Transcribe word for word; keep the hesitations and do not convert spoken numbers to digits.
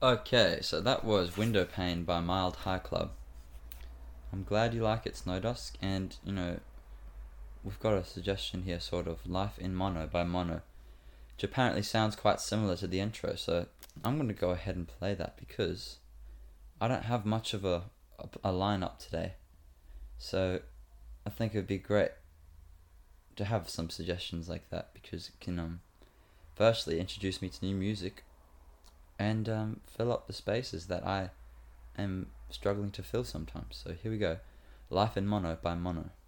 Okay, so that was Window Pane by Mild High Club. I'm glad you like it, Snowdusk, and, you know, we've got a suggestion here, sort of, Life in Mono by Mono, which apparently sounds quite similar to the intro, so I'm going to go ahead and play that because I don't have much of a, a, a lineup today, so I think it would be great to have some suggestions like that because it can, um, firstly, introduce me to new music and um, fill up the spaces that I am struggling to fill sometimes. So here we go. Life in Mono by Mono.